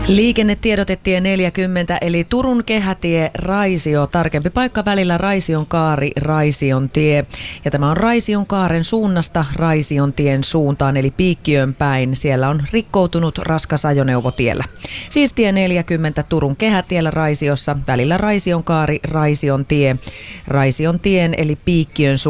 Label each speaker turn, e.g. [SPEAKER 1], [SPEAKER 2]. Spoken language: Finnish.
[SPEAKER 1] Liikennetiedotetie 40 eli Turun kehätie Raisio, tarkempi paikka välillä Raisionkaari, Raisiontie. Ja tämä on Raisionkaaren suunnasta Raisiontien suuntaan eli Piikkiön päin. Siellä on rikkoutunut raskas ajoneuvo tiellä. Siis tie 40 Turun kehätiellä Raisiossa välillä Raisionkaari, Raisiontie. Raisiontien eli Piikkiön suuntaan.